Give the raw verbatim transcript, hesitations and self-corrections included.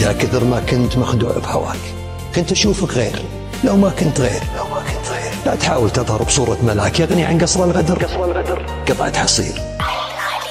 يا كثر ما كنت مخدوع بهواك، كنت أشوفك غير لو ما كنت غير لو ما كنت غير لا تحاول تظهر بصورة ملاك يغني عن قصر الغدر، قصر الغدر قطعة حصير